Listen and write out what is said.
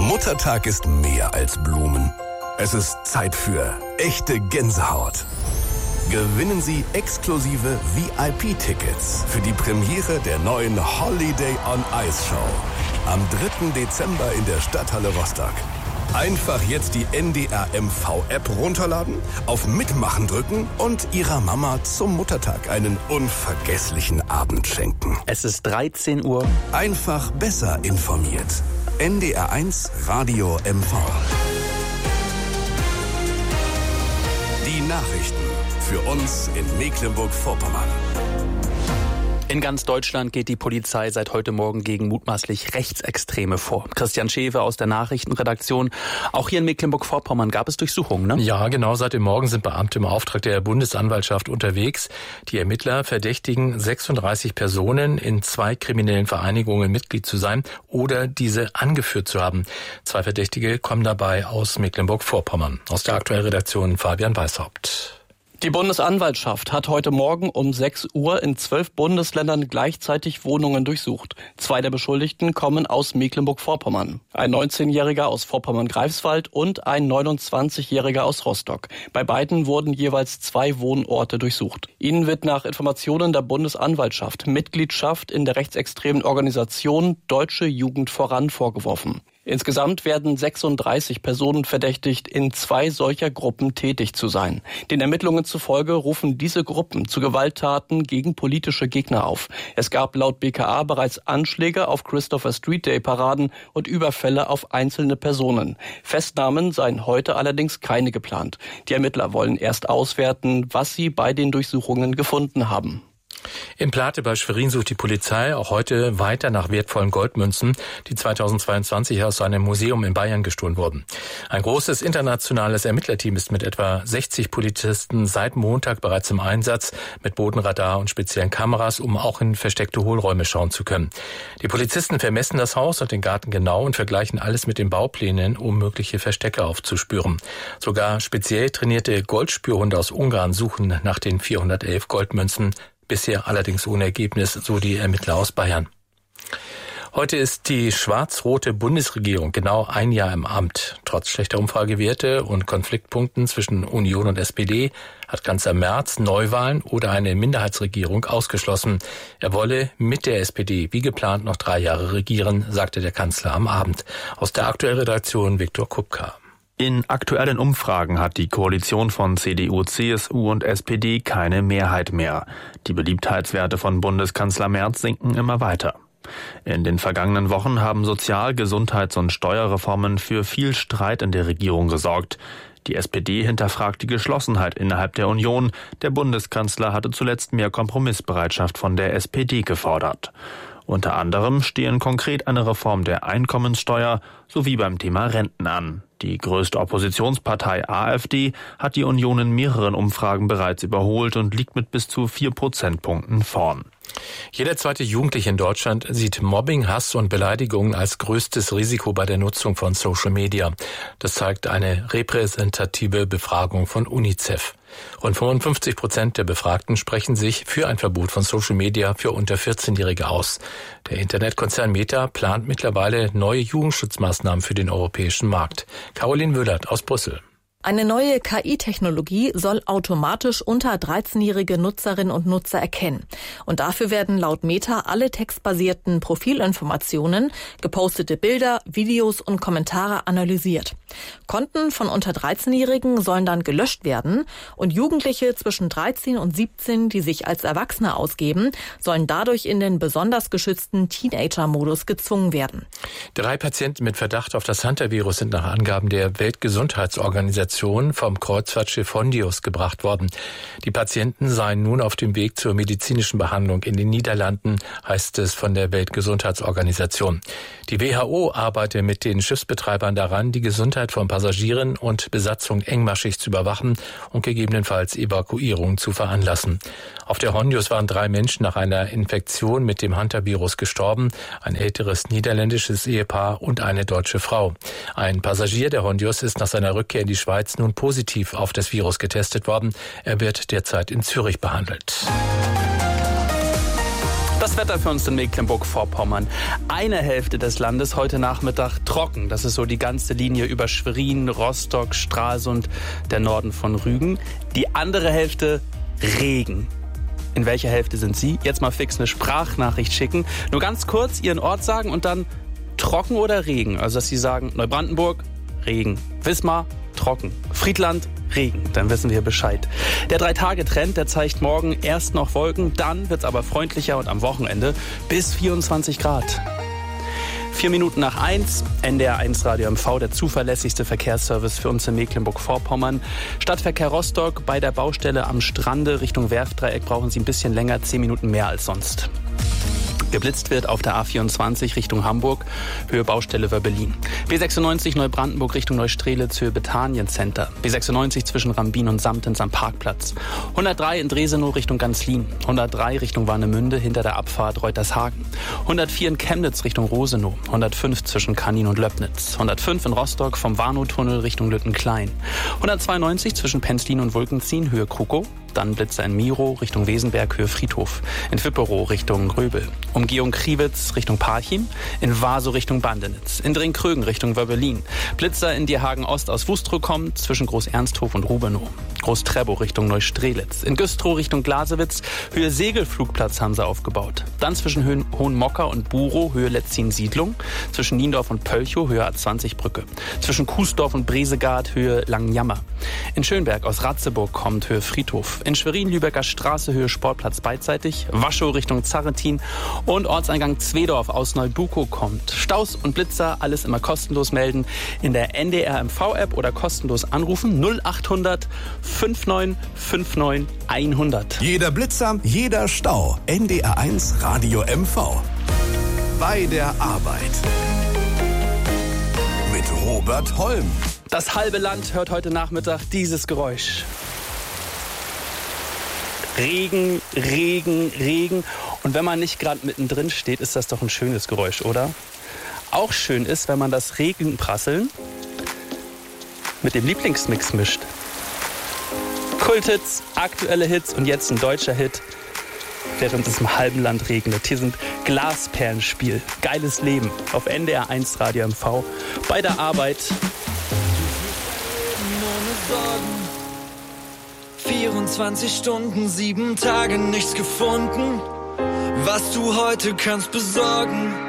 Muttertag ist mehr als Blumen. Es ist Zeit für echte Gänsehaut. Gewinnen Sie exklusive VIP-Tickets für die Premiere der neuen Holiday on Ice Show am 3. Dezember in der Stadthalle Rostock. Einfach jetzt die NDR MV-App runterladen, auf Mitmachen drücken und Ihrer Mama zum Muttertag einen unvergesslichen Abend schenken. Es ist 13 Uhr. Einfach besser informiert. NDR 1 Radio MV. Die Nachrichten für uns in Mecklenburg-Vorpommern. In ganz Deutschland geht die Polizei seit heute Morgen gegen mutmaßlich Rechtsextreme vor. Christian Schewe aus der Nachrichtenredaktion. Auch hier in Mecklenburg-Vorpommern gab es Durchsuchungen, ne? Ja, genau. Seit dem Morgen sind Beamte im Auftrag der Bundesanwaltschaft unterwegs. Die Ermittler verdächtigen 36 Personen, in 2 kriminellen Vereinigungen Mitglied zu sein oder diese angeführt zu haben. 2 Verdächtige kommen dabei aus Mecklenburg-Vorpommern. Aus der aktuellen Redaktion Fabian Weishaupt. Die Bundesanwaltschaft hat heute Morgen um 6 Uhr in 12 Bundesländern gleichzeitig Wohnungen durchsucht. 2 der Beschuldigten kommen aus Mecklenburg-Vorpommern. Ein 19-Jähriger aus Vorpommern-Greifswald und ein 29-Jähriger aus Rostock. Bei beiden wurden jeweils 2 Wohnorte durchsucht. Ihnen wird nach Informationen der Bundesanwaltschaft Mitgliedschaft in der rechtsextremen Organisation Deutsche Jugend voran vorgeworfen. Insgesamt werden 36 Personen verdächtigt, in 2 solcher Gruppen tätig zu sein. Den Ermittlungen zufolge rufen diese Gruppen zu Gewalttaten gegen politische Gegner auf. Es gab laut BKA bereits Anschläge auf Christopher Street Day Paraden und Überfälle auf einzelne Personen. Festnahmen seien heute allerdings keine geplant. Die Ermittler wollen erst auswerten, was sie bei den Durchsuchungen gefunden haben. In Plate bei Schwerin sucht die Polizei auch heute weiter nach wertvollen Goldmünzen, die 2022 aus einem Museum in Bayern gestohlen wurden. Ein großes internationales Ermittlerteam ist mit etwa 60 Polizisten seit Montag bereits im Einsatz mit Bodenradar und speziellen Kameras, um auch in versteckte Hohlräume schauen zu können. Die Polizisten vermessen das Haus und den Garten genau und vergleichen alles mit den Bauplänen, um mögliche Verstecke aufzuspüren. Sogar speziell trainierte Goldspürhunde aus Ungarn suchen nach den 411 Goldmünzen. Bisher allerdings ohne Ergebnis, so die Ermittler aus Bayern. Heute ist die schwarz-rote Bundesregierung genau ein Jahr im Amt. Trotz schlechter Umfragewerte und Konfliktpunkten zwischen Union und SPD hat Kanzler Merz Neuwahlen oder eine Minderheitsregierung ausgeschlossen. Er wolle mit der SPD wie geplant noch 3 Jahre regieren, sagte der Kanzler am Abend. Aus der aktuellen Redaktion Viktor Kupka. In aktuellen Umfragen hat die Koalition von CDU, CSU und SPD keine Mehrheit mehr. Die Beliebtheitswerte von Bundeskanzler Merz sinken immer weiter. In den vergangenen Wochen haben Sozial-, Gesundheits- und Steuerreformen für viel Streit in der Regierung gesorgt. Die SPD hinterfragt die Geschlossenheit innerhalb der Union. Der Bundeskanzler hatte zuletzt mehr Kompromissbereitschaft von der SPD gefordert. Unter anderem stehen konkret eine Reform der Einkommenssteuer sowie beim Thema Renten an. Die größte Oppositionspartei AfD hat die Union in mehreren Umfragen bereits überholt und liegt mit bis zu 4 Prozentpunkten vorn. Jeder zweite Jugendliche in Deutschland sieht Mobbing, Hass und Beleidigungen als größtes Risiko bei der Nutzung von Social Media. Das zeigt eine repräsentative Befragung von UNICEF. Rund 55% der Befragten sprechen sich für ein Verbot von Social Media für unter 14-Jährige aus. Der Internetkonzern Meta plant mittlerweile neue Jugendschutzmaßnahmen für den europäischen Markt. Caroline Wöhlert aus Brüssel. Eine neue KI-Technologie soll automatisch unter 13-jährige Nutzerinnen und Nutzer erkennen. Und dafür werden laut Meta alle textbasierten Profilinformationen, gepostete Bilder, Videos und Kommentare analysiert. Konten von unter 13-Jährigen sollen dann gelöscht werden und Jugendliche zwischen 13 und 17, die sich als Erwachsene ausgeben, sollen dadurch in den besonders geschützten Teenager-Modus gezwungen werden. 3 Patienten mit Verdacht auf das Hunter-Virus sind nach Angaben der Weltgesundheitsorganisation vom Kreuzfahrtschiff Hondius gebracht worden. Die Patienten seien nun auf dem Weg zur medizinischen Behandlung in den Niederlanden, heißt es von der Weltgesundheitsorganisation. Die WHO arbeite mit den Schiffsbetreibern daran, die Gesundheit von Passagieren und Besatzung engmaschig zu überwachen und gegebenenfalls Evakuierungen zu veranlassen. Auf der Hondius waren 3 Menschen nach einer Infektion mit dem Hunter-Virus gestorben, ein älteres niederländisches Ehepaar und eine deutsche Frau. Ein Passagier der Hondius ist nach seiner Rückkehr in die Schweiz nun positiv auf das Virus getestet worden. Er wird derzeit in Zürich behandelt. Das Wetter für uns in Mecklenburg-Vorpommern. Eine Hälfte des Landes heute Nachmittag trocken. Das ist so die ganze Linie über Schwerin, Rostock, Stralsund, der Norden von Rügen. Die andere Hälfte Regen. In welcher Hälfte sind Sie? Jetzt mal fix eine Sprachnachricht schicken. Nur ganz kurz Ihren Ort sagen und dann trocken oder Regen. Also dass Sie sagen Neubrandenburg, Regen. Wismar, trocken. Friedland, Regen, dann wissen wir Bescheid. Der 3-Tage-Trend, der zeigt morgen erst noch Wolken, dann wird's aber freundlicher und am Wochenende bis 24 Grad. 4 Minuten nach 1, NDR 1 Radio MV, der zuverlässigste Verkehrsservice für uns in Mecklenburg-Vorpommern. Stadtverkehr Rostock, bei der Baustelle am Strande Richtung Werftdreieck brauchen Sie ein bisschen länger, 10 Minuten mehr als sonst. Geblitzt wird auf der A24 Richtung Hamburg, Höhe Baustelle Wörbelin. B96 Neubrandenburg Richtung Neustrelitz, Höhe Bethanien-Center. B96 zwischen Rambin und Samtens am Parkplatz. 103 in Dresenow Richtung Ganzlin. 103 Richtung Warnemünde hinter der Abfahrt Reutershagen. 104 in Chemnitz Richtung Rosenow. 105 zwischen Kanin und Löbnitz. 105 in Rostock vom Warnow-Tunnel Richtung Lüttenklein. 192 zwischen Penzlin und Wulkenzien, Höhe Krukow. Dann Blitzer in Miro Richtung Wesenberg, Höhe Friedhof. In Wipperow Richtung Gröbel. Umgehung Kriwitz Richtung Parchim. In Vaso Richtung Bandenitz. In Dringkrögen Richtung Wörbelin. Blitzer in Dierhagen Ost aus Wustrow kommt zwischen Groß-Ernsthof und Rubenow. Groß-Trebow Richtung Neustrelitz. In Güstrow Richtung Glasewitz. Höhe Segelflugplatz haben sie aufgebaut. Dann zwischen Hohenmocker und Burow, Höhe Letzin-Siedlung. Zwischen Niendorf und Pölchow, Höhe A20-Brücke. Zwischen Kuesdorf und Bresegard, Höhe Langenjammer. In Schönberg aus Ratzeburg kommt Höhe Friedhof. In Schwerin-Lübecker Straße, Höhe Sportplatz beidseitig. Waschow Richtung Zarrentin. Und Ortseingang Zwedorf aus Neubukow kommt. Staus und Blitzer, alles immer kostenlos melden. In der NDR MV-App oder kostenlos anrufen 0800 5959 100. Jeder Blitzer, jeder Stau. NDR 1 Radio MV. Bei der Arbeit. Mit Robert Holm. Das halbe Land hört heute Nachmittag dieses Geräusch. Regen, Regen, Regen. Und wenn man nicht gerade mittendrin steht, ist das doch ein schönes Geräusch, oder? Auch schön ist, wenn man das Regenprasseln mit dem Lieblingsmix mischt. Kulthits, aktuelle Hits und jetzt ein deutscher Hit, während es im halben Land regnet. Hier sind Glasperlenspiel, geiles Leben auf NDR 1 Radio MV, bei der Arbeit. 24 Stunden, 7 Tage, nichts gefunden, was du heute kannst besorgen.